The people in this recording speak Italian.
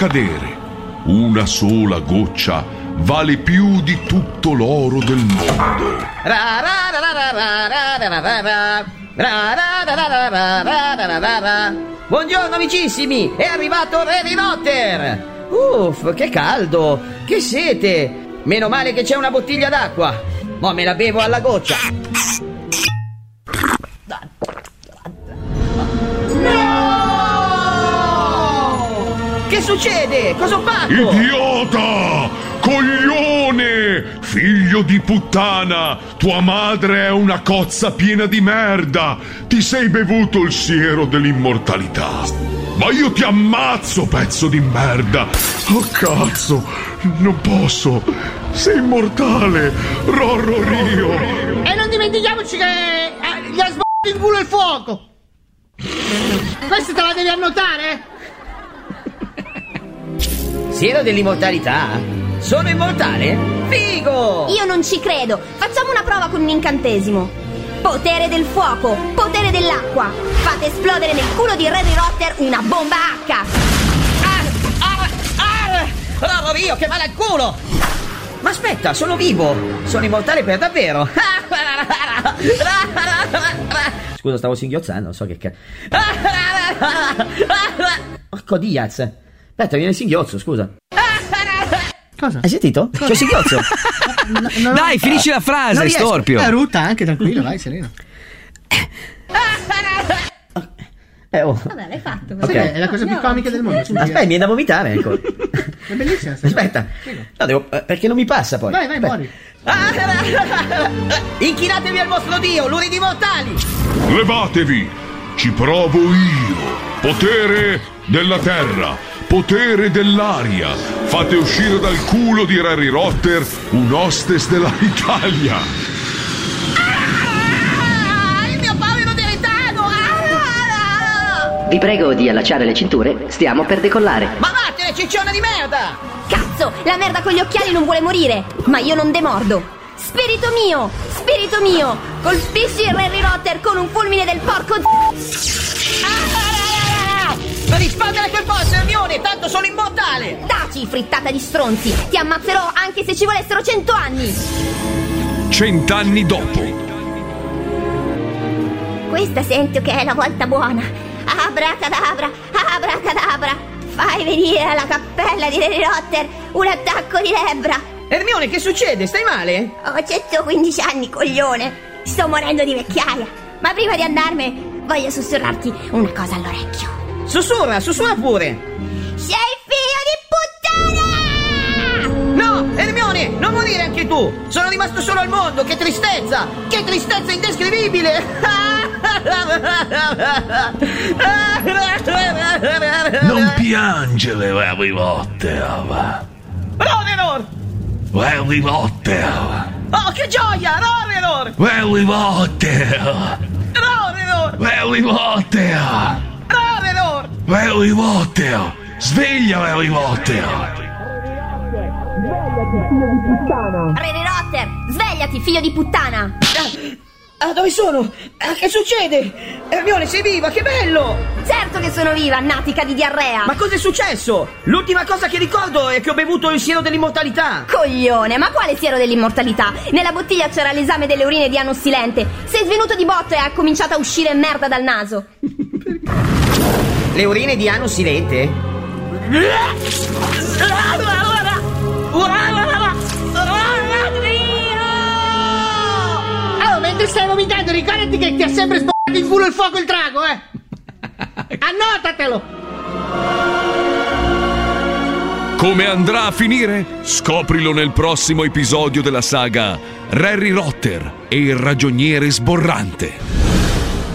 cadere. Una sola goccia vale più di tutto l'oro del mondo. Buongiorno amicissimi, è arrivato Harry Potter. Uff, che caldo, che sete. Meno male che c'è una bottiglia d'acqua. Mo me la bevo alla goccia. Che succede? Cosa ho fatto? Idiota! Coglione! Figlio di puttana! Tua madre è una cozza piena di merda! Ti sei bevuto il siero dell'immortalità! Ma io ti ammazzo, pezzo di merda! Oh cazzo! Non posso! Sei immortale! Rorro Rio! E non dimentichiamoci che gli ha sbattuto in culo il fuoco! Questa te la devi annotare? Siero dell'immortalità? Sono immortale? Figo! Io non ci credo. Facciamo una prova con un incantesimo. Potere del fuoco, potere dell'acqua. Fate esplodere nel culo di Harry Potter una bomba H. Rorro Rio, che male al culo! Ma aspetta, sono vivo! Sono immortale per davvero! Scusa, stavo singhiozzando, non so che Porco Diaz! Aspetta, viene il singhiozzo, scusa. Cosa? Hai sentito? C'è il singhiozzo. Dai, finisci la frase, storpio. Rutta anche, tranquillo, vai, sereno. Vabbè, l'hai fatto. Okay. È la cosa più comica del mondo. Aspetta, mi viene da vomitare, ecco. È bellissima. Aspetta. No, devo, perché non mi passa poi. Vai, muori. Inchinatevi al vostro dio, l'Uri di mortali. Levatevi! Ci provo io! Potere della terra! Potere dell'aria! Fate uscire dal culo di Harry Potter un hostess dell'Italia! Il mio povero dilettano! Vi prego di allacciare le cinture, stiamo per decollare. Ma vattene, cicciona di merda! Cazzo, la merda con gli occhiali non vuole morire. Ma io non demordo. Spirito mio, colpisci Harry Potter con un fulmine del porco Rispondere quel posto, Hermione, tanto sono immortale! Taci, frittata di stronzi! Ti ammazzerò anche se ci volessero 100 anni! 100 anni dopo. Questa sento che è la volta buona. Abracadabra, abracadabra! Fai venire alla cappella di Harry Potter un attacco di lebbra! Hermione, che succede? Stai male? Ho 115 anni, coglione! Sto morendo di vecchiaia! Ma prima di andarmene, voglio sussurrarti una cosa all'orecchio. Sussurra pure! Sei figlio di puttana! No, Hermione, non morire anche tu! Sono rimasto solo al mondo, che tristezza! Che tristezza indescrivibile! Non piangere, Harry Potter! Rovenor! Harry Potter! Oh, che gioia! Rovenor! Harry Potter! Rovenor! Harry Potter! Rovenor! Harry Potter! Sveglia, Harry Potter! Harry Potter, svegliati, figlio di puttana! Dove sono? Che succede? Hermione, sei viva, che bello! Certo che sono viva, natica di diarrea! Ma cosa è successo? L'ultima cosa che ricordo è che ho bevuto il siero dell'immortalità! Coglione, ma quale siero dell'immortalità? Nella bottiglia c'era l'esame delle urine di Anus Silente. Sei svenuto di botto e ha cominciato a uscire merda dal naso. Le urine di Anus Silente? Oh, mentre stai vomitando, ricordati che ti ha sempre sbagliato in culo il fuoco il drago, Annotatelo! Come andrà a finire? Scoprilo nel prossimo episodio della saga Harry Potter e il ragioniere sborrante.